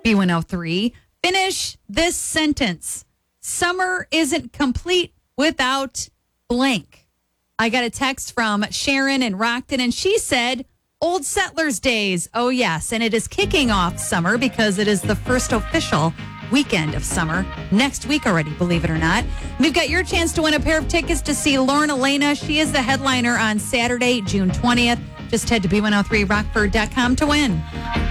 B103. Finish this sentence. Summer isn't complete without blank. I got a text from Sharon in Rockton, and she said, Old Settlers Days. Oh, yes. And it is kicking off summer because it is the first official weekend of summer next week already, believe it or not. We've got your chance to win a pair of tickets to see Lauren Elena. She is the headliner on Saturday, June 20th. Just head to B103rockford.com to win.